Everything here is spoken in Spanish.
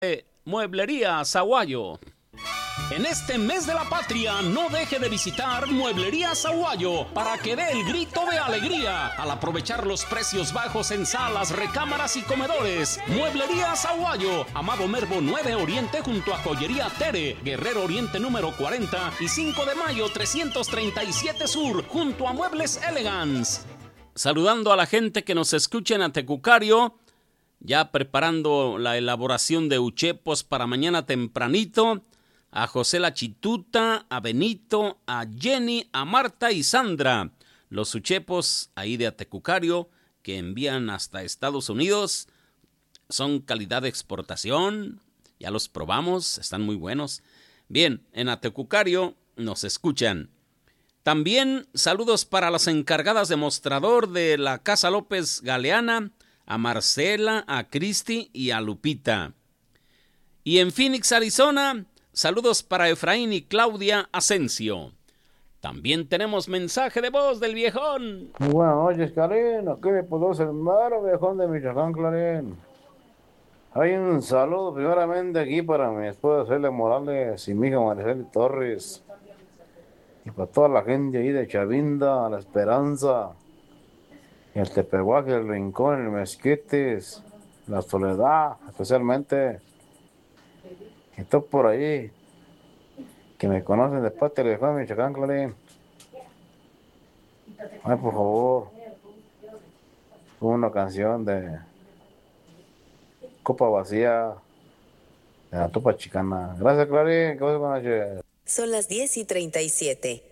Mueblería Zaguayo. En este mes de la patria, no deje de visitar Mueblería Zaguayo para que dé el grito de alegría al aprovechar los precios bajos en salas, recámaras y comedores. Mueblería Zaguayo, Amado Mervo 9 Oriente junto a Joyería Tere, Guerrero Oriente número 40 y 5 de mayo 337 Sur junto a Muebles Elegance. Saludando a la gente que nos escucha en Atecucario, ya preparando la elaboración de uchepos para mañana tempranito. A José La Chituta, a Benito, a Jenny, a Marta y Sandra. Los uchepos ahí de Atecucario que envían hasta Estados Unidos son calidad de exportación. Ya los probamos, están muy buenos. Bien, en Atecucario nos escuchan. También saludos para las encargadas de mostrador de la Casa López Galeana, a Marcela, a Cristi y a Lupita. Y en Phoenix, Arizona, saludos para Efraín y Claudia Asensio. También tenemos mensaje de voz del viejón. Muy buenas noches, Clarín. Aquí me puedo saludar, viejón de Michoacán, Clarín. Hay un saludo primeramente aquí para mi esposa Celia Morales y mi hija Mariceli Torres. Y para toda la gente ahí de Chavinda, La Esperanza, el Tepehuaque, el Rincón, el Mezquites, La Soledad, especialmente. Y todo por ahí, que me conocen después del viejón de Michoacán, Clarín. Ay, por favor, una canción de Copa Vacía de la Tupa Chicana. Gracias, Clarín. Que pases buenas noches. Son las 10:37.